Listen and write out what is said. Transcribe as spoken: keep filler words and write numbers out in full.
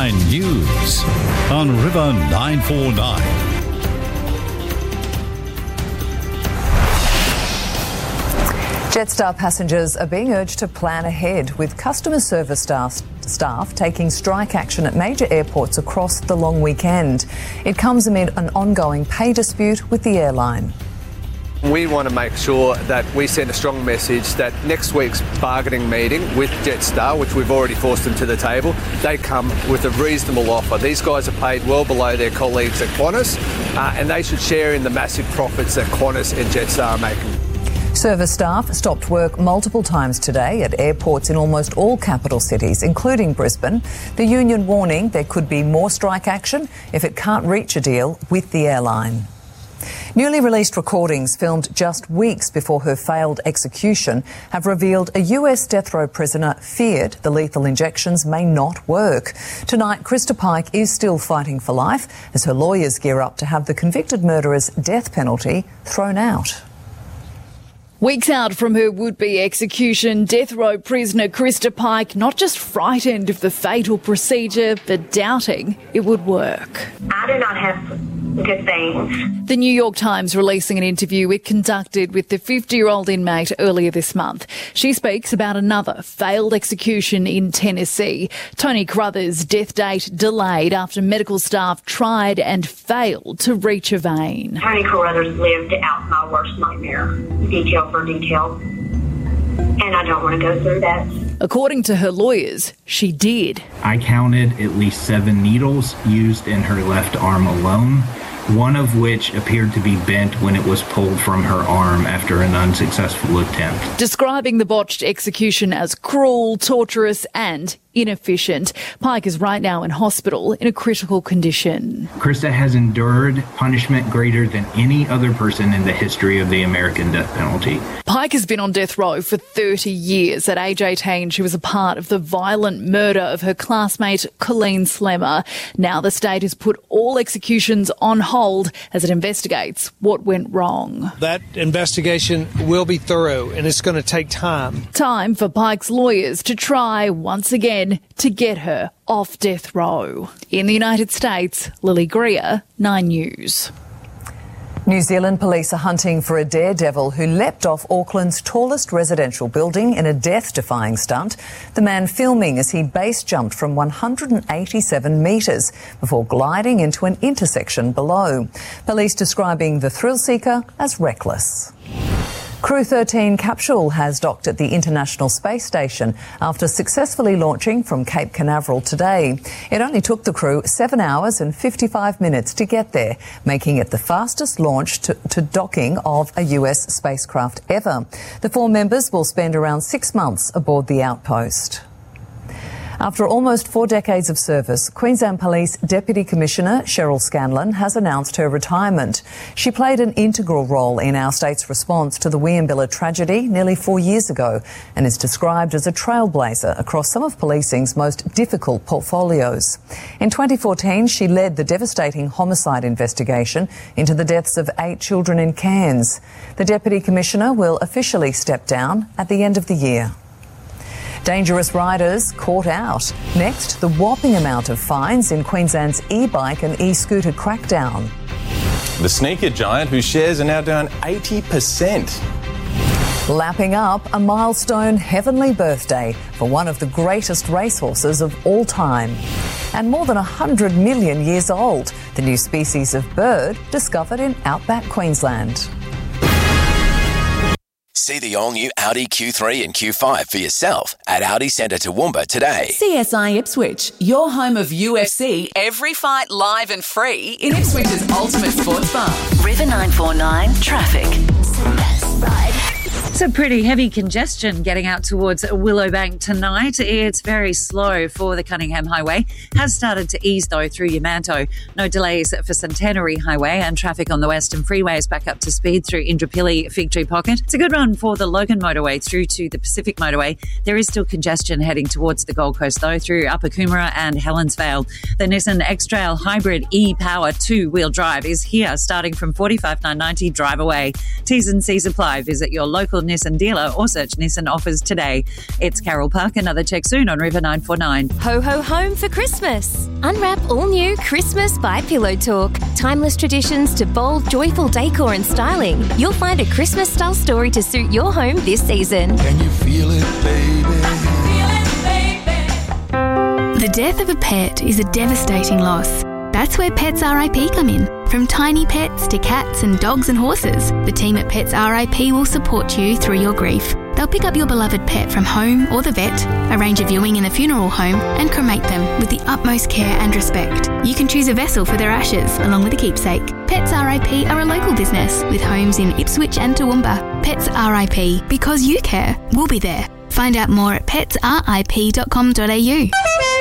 nine News on River nine forty-nine. Jetstar passengers are being urged to plan ahead, with customer service staff, staff taking strike action at major airports across the long weekend. It comes amid an ongoing pay dispute with the airline. We want to make sure that we send a strong message that next week's bargaining meeting with Jetstar, which we've already forced them to the table, they come with a reasonable offer. These guys are paid well below their colleagues at Qantas, uh, and they should share in the massive profits that Qantas and Jetstar are making. Service staff stopped work multiple times today at airports in almost all capital cities, including Brisbane. The union warning there could be more strike action if it can't reach a deal with the airline. Newly released recordings filmed just weeks before her failed execution have revealed a U S death row prisoner feared the lethal injections may not work. Tonight, Krista Pike is still fighting for life as her lawyers gear up to have the convicted murderer's death penalty thrown out. Weeks out from her would-be execution, death row prisoner Krista Pike not just frightened of the fatal procedure, but doubting it would work. I do not have good things. The New York Times releasing an interview it conducted with the fifty-year-old inmate earlier this month. She speaks about another failed execution in Tennessee. Tony Carruthers' death date delayed after medical staff tried and failed to reach a vein. Tony Carruthers lived out my worst nightmare, detail for detail, and I don't want to go through that. According to her lawyers, she did. I counted at least seven needles used in her left arm alone, one of which appeared to be bent when it was pulled from her arm after an unsuccessful attempt. Describing the botched execution as cruel, torturous and inefficient. Pike is right now in hospital in a critical condition. Krista has endured punishment greater than any other person in the history of the American death penalty. Pike has been on death row for thirty years. At age eighteen, she was a part of the violent murder of her classmate Colleen Slemmer. Now the state has put all executions on hold as it investigates what went wrong. That investigation will be thorough and it's going to take time. Time for Pike's lawyers to try once again to get her off death row. In the United States, Lily Greer, nine News. New Zealand police are hunting for a daredevil who leapt off Auckland's tallest residential building in a death-defying stunt. The man filming as he base jumped from one hundred eighty-seven metres before gliding into an intersection below. Police describing the thrill-seeker as reckless. Crew thirteen capsule has docked at the International Space Station after successfully launching from Cape Canaveral today. It only took the crew seven hours and fifty-five minutes to get there, making it the fastest launch to, to docking of a U S spacecraft ever. The four members will spend around six months aboard the outpost. After almost four decades of service, Queensland Police Deputy Commissioner Cheryl Scanlon has announced her retirement. She played an integral role in our state's response to the Wieambilla tragedy nearly four years ago and is described as a trailblazer across some of policing's most difficult portfolios. In twenty fourteen, she led the devastating homicide investigation into the deaths of eight children in Cairns. The Deputy Commissioner will officially step down at the end of the year. Dangerous riders caught out. Next, the whopping amount of fines in Queensland's e-bike and e-scooter crackdown. The sneaker giant whose shares are now down eighty percent. Lapping up a milestone heavenly birthday for one of the greatest racehorses of all time. And more than one hundred million years old, the new species of bird discovered in outback Queensland. See the all-new Audi Q three and Q five for yourself at Audi Centre Toowoomba today. C S I Ipswich, your home of U F C, every fight live and free in Ipswich's ultimate sports bar. River nine forty-nine traffic. It's a pretty heavy congestion getting out towards Willowbank tonight. It's very slow for the Cunningham Highway. Has started to ease, though, through Yamanto. No delays for Centenary Highway, and traffic on the Western Freeways back up to speed through Indooroopilly Fig Tree Pocket. It's a good run for the Logan Motorway through to the Pacific Motorway. There is still congestion heading towards the Gold Coast, though, through Upper Coomera and Helensvale. The Nissan X-Trail Hybrid E-Power two-wheel drive is here, starting from forty-five thousand nine hundred ninety drive away. T's and C's apply. Visit your local Nissan dealer or search Nissan offers today. It's Carol Park. Another check soon on River nine four nine. Ho ho home for Christmas. Unwrap all new Christmas by Pillow Talk. Timeless traditions to bold, joyful decor and styling. You'll find a Christmas style story to suit your home this season. Can you feel it, baby? The death of a pet is a devastating loss. That's where Pets R I P come in. From tiny pets to cats and dogs and horses, the team at Pets R I P will support you through your grief. They'll pick up your beloved pet from home or the vet, arrange a viewing in the funeral home, and cremate them with the utmost care and respect. You can choose a vessel for their ashes, along with a keepsake. Pets R I P are a local business with homes in Ipswich and Toowoomba. Pets R I P, because you care, we'll be there. Find out more at pets r i p dot com dot a u.